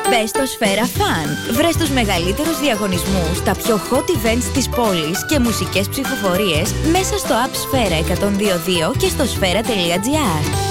Μπες στο Σφαίρα Fun. Βρες τους μεγαλύτερους διαγωνισμούς, τα πιο hot events της πόλης και μουσικές ψηφοφορίες μέσα στο app Σφαίρα 102.2 και στο σφαίρα.gr.